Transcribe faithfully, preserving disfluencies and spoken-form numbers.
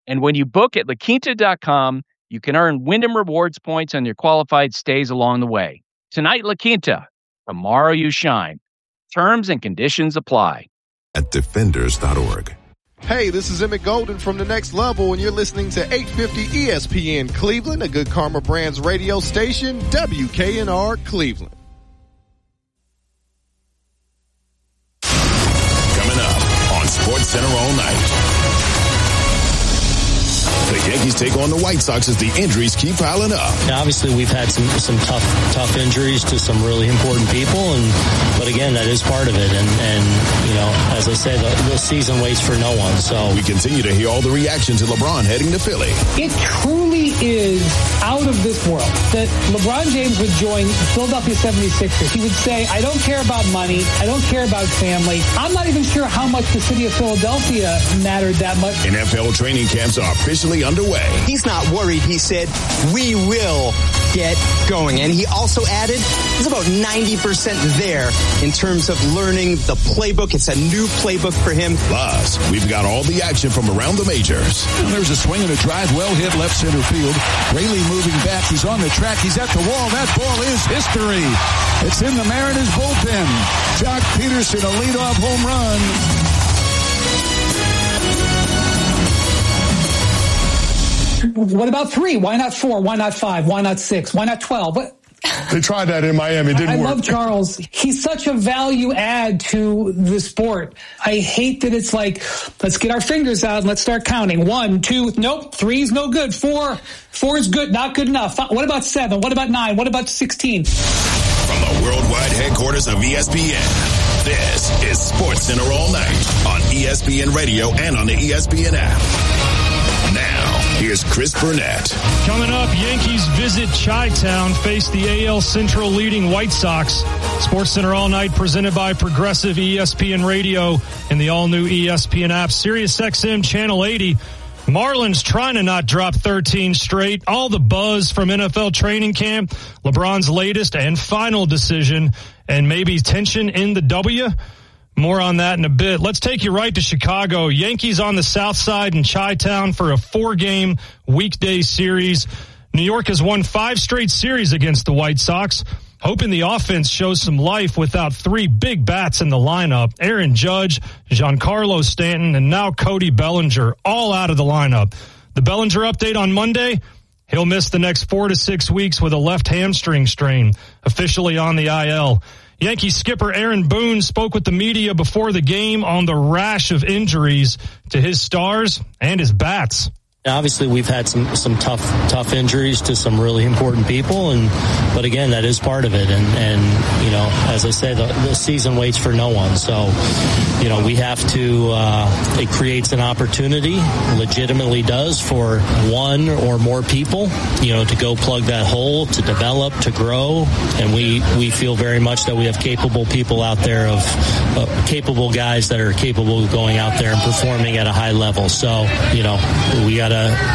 And when you book at La Quinta dot com, you can earn Wyndham Rewards points on your qualified stays along the way. Tonight, La Quinta. Tomorrow, you shine. Terms and conditions apply. At defenders dot org. Hey, this is Emmett Golden from The Next Level, and you're listening to eight fifty E S P N Cleveland, a Good Karma Brands radio station, W K N R Cleveland. Coming up on Sports Center all night. The Yankees take on the White Sox as the injuries keep piling up. Now, obviously, we've had some, some tough tough injuries to some really important people, and but again, that is part of it. And, and you know, as I say, the, the season waits for no one. So we continue to hear all the reaction to LeBron heading to Philly. It truly is out of this world that LeBron James would join Philadelphia seventy-sixers. He would say, I don't care about money. I don't care about family. I'm not even sure how much the city of Philadelphia mattered that much. N F L training camps are officially underway. He's not worried. He said, we will get going. And he also added, he's about ninety percent there in terms of learning the playbook. It's a new playbook for him. Plus, we've got all the action from around the majors. There's a swing and a drive, well hit left center field. Rayleigh moving back. He's on the track. He's at the wall. That ball is history. It's in the Mariners bullpen. Jock Peterson, a leadoff home run. What about three? Why not four? Why not five? Why not six? Why not twelve? What? They tried that in Miami. It didn't I work. love Charles. He's such a value add to the sport. I hate that it's like, let's get our fingers out and let's start counting. One, two, nope. Three's no good. Four, four is good, not good enough. What about seven? What about nine? What about sixteen? From the worldwide headquarters of E S P N, this is Sports Center all night on E S P N Radio and on the E S P N app. Now, here's Chris Burnett. Coming up, Yankees visit Chi-Town, face the A L Central leading White Sox. Sports Center all night presented by Progressive E S P N Radio and the all-new E S P N app. Sirius X M Channel eighty. Marlins trying to not drop thirteen straight. All the buzz from N F L training camp. LeBron's latest and final decision, and maybe tension in the W. More on that in a bit. Let's take you right to Chicago. Yankees on the south side in Chi-Town for a four-game weekday series. New York has won five straight series against the White Sox, hoping the offense shows some life without three big bats in the lineup. Aaron Judge, Giancarlo Stanton, and now Cody Bellinger, all out of the lineup. The Bellinger update on Monday, he'll miss the next four to six weeks with a left hamstring strain, officially on the I L. Yankee skipper Aaron Boone spoke with the media before the game on the rash of injuries to his stars and his bats. Obviously, we've had some, some tough tough injuries to some really important people, and but again, that is part of it. And, and you know, as I say, the, the season waits for no one. So, you know, we have to. Uh, it creates an opportunity, legitimately does, for one or more people, you know, to go plug that hole, to develop, to grow. And we we feel very much that we have capable people out there, of uh, capable guys that are capable of going out there and performing at a high level. So, you know, we got to.